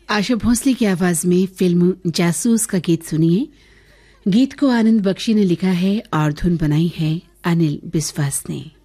आशा भोसले की आवाज में फिल्म जासूस का गीत सुनिए। गीत को आनंद बख्शी ने लिखा है और धुन बनाई है अनिल बिस्वास ने।